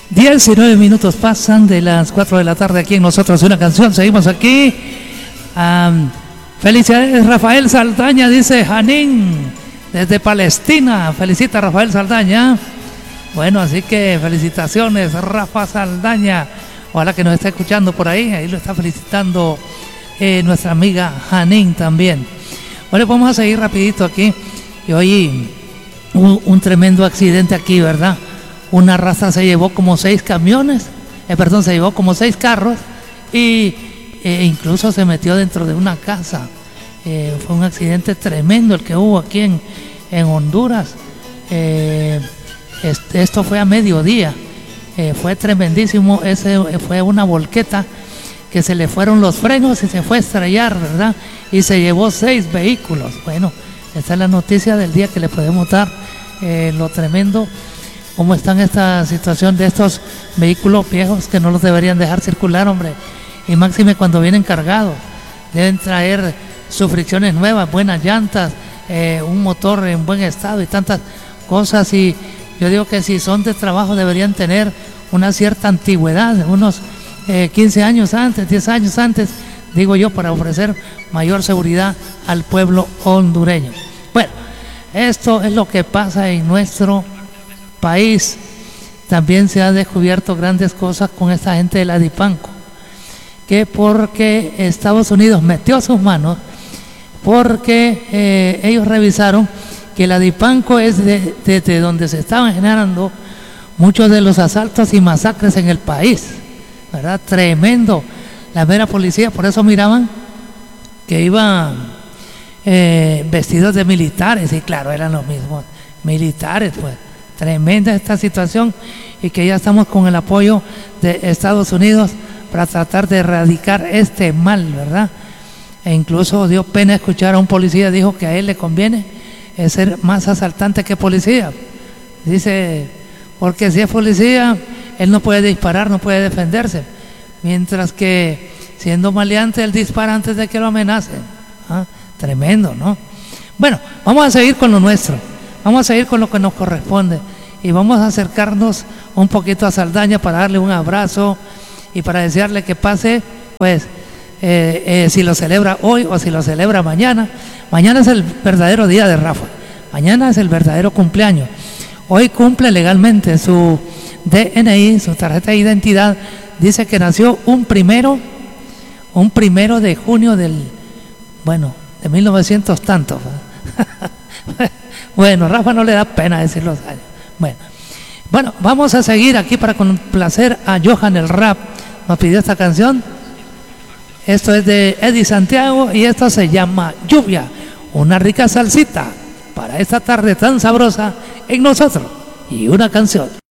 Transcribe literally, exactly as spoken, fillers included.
diecinueve minutos pasan de las cuatro de la tarde aquí en Nosotros Una Canción. Seguimos aquí. Um, felicidades, Rafael Saldaña, dice Janín, desde Palestina. Felicita a Rafael Saldaña. Bueno, así que felicitaciones, Rafa Saldaña. Ojalá que nos esté escuchando por ahí. Ahí lo está felicitando eh, nuestra amiga Janín también. Bueno, vamos a seguir rapidito aquí. Y hoy un, un tremendo accidente aquí, ¿verdad? Una raza se llevó como seis camiones, eh, perdón, se llevó como seis carros y eh, incluso se metió dentro de una casa. Eh, fue un accidente tremendo el que hubo aquí en, en Honduras. Eh, este, esto fue a mediodía. Eh, fue tremendísimo. Ese fue una volqueta que se le fueron los frenos y se fue a estrellar, ¿verdad? Y se llevó seis vehículos. Bueno, esta es la noticia del día que le podemos dar. Eh, lo tremendo cómo está en esta situación de estos vehículos viejos que no los deberían dejar circular, hombre, y máxime cuando vienen cargados. Deben traer sus fricciones nuevas, buenas llantas, eh, un motor en buen estado y tantas cosas. Y yo digo que si son de trabajo deberían tener una cierta antigüedad, unos eh, quince años antes, diez años antes, digo yo, para ofrecer mayor seguridad al pueblo hondureño. Bueno, esto es lo que pasa en nuestro país. También se han descubierto grandes cosas con esta gente de la Dipanco, que porque Estados Unidos metió sus manos, porque eh, ellos revisaron que la Dipanco es desde de, de donde se estaban generando muchos de los asaltos y masacres en el país, ¿verdad? Tremendo. La mera policía, por eso miraban que iban eh, vestidos de militares, y claro, eran los mismos militares, pues. Tremenda esta situación, y que ya estamos con el apoyo de Estados Unidos para tratar de erradicar este mal, ¿verdad? E incluso dio pena escuchar a un policía, dijo que a él le conviene ser más asaltante que policía. Dice, porque si es policía, él no puede disparar, no puede defenderse, mientras que siendo maleante, él dispara antes de que lo amenacen. ¿Ah? Tremendo, ¿no? Bueno, vamos a seguir con lo nuestro. Vamos a seguir con lo que nos corresponde y vamos a acercarnos un poquito a Saldaña para darle un abrazo y para desearle que pase, pues, eh, eh, si lo celebra hoy o si lo celebra mañana. Mañana es el verdadero día de Rafa. Mañana es el verdadero cumpleaños. Hoy cumple legalmente su D N I, su tarjeta de identidad. Dice que nació un primero, un primero de junio del, bueno, de mil novecientos tantos. Bueno, Rafa no le da pena decir los años. Bueno, bueno, vamos a seguir aquí para complacer a Johan el Rap. Nos pidió esta canción. Esto es de Eddie Santiago y esto se llama Lluvia. Una rica salsita para esta tarde tan sabrosa en Nosotros y Una Canción.